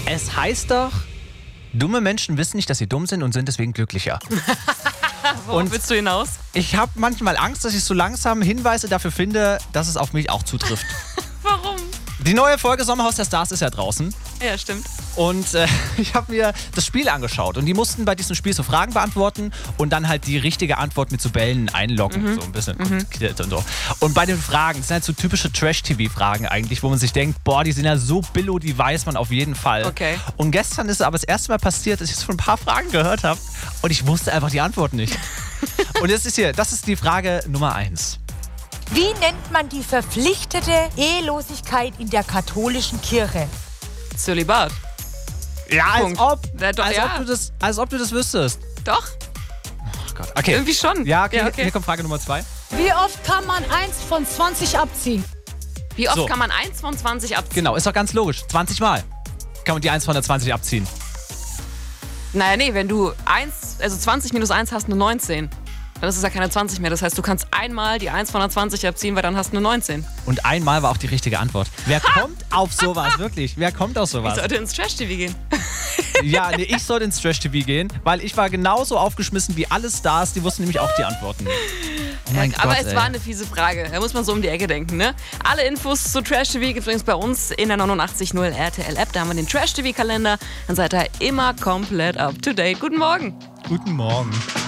Es heißt doch, dumme Menschen wissen nicht, dass sie dumm sind und sind deswegen glücklicher. Worauf willst du hinaus? Ich habe manchmal Angst, dass ich so langsam Hinweise dafür finde, dass es auf mich auch zutrifft. Warum? Die neue Folge Sommerhaus der Stars ist ja draußen. Ja, stimmt. Und ich habe mir das Spiel angeschaut. Und die mussten bei diesem Spiel so Fragen beantworten und dann halt die richtige Antwort mit so Bällen einloggen. So ein bisschen kompliziert und so. Und bei den Fragen, das sind halt so typische Trash-TV-Fragen eigentlich, wo man sich denkt, boah, die sind ja so billo, die weiß man auf jeden Fall. Okay. Und gestern ist es aber das erste Mal passiert, dass ich so ein paar Fragen gehört habe und ich wusste einfach die Antwort nicht. Und das ist die Frage Nummer 1. Wie nennt man die verpflichtete Ehelosigkeit in der katholischen Kirche? Zölibat. Ja, Punkt. als ob du das wüsstest. Doch, Oh Gott. Okay. irgendwie schon. Ja, okay, Ja, okay. Hier kommt Frage Nummer 2. Wie oft kann man 1 von 20 abziehen? Wie oft So. kann man 1 von 20 abziehen? Genau, ist doch ganz logisch. 20 Mal kann man die 1 von der 20 abziehen. Naja, nee, wenn du 20 minus 1 hast, eine 19. Dann ist es ja keine 20 mehr. Das heißt, du kannst einmal die 1 von der 20 abziehen, weil dann hast du eine 19. Und einmal war auch die richtige Antwort. Wer kommt auf sowas, wirklich? Wer kommt auf Ich sowas? sollte ins Trash-TV gehen. Ja, nee, ich sollte ins Trash-TV gehen, weil ich war genauso aufgeschmissen wie alle Stars, die wussten nämlich auch die Antworten. Oh mein Aber Gott, es ey. war eine fiese Frage. Da muss man so um die Ecke denken, ne? Alle Infos zu Trash-TV gibt es übrigens bei uns in der 89.0 RTL-App. Da haben wir den Trash-TV-Kalender. Dann seid ihr immer komplett up to date. Guten Morgen. Guten Morgen.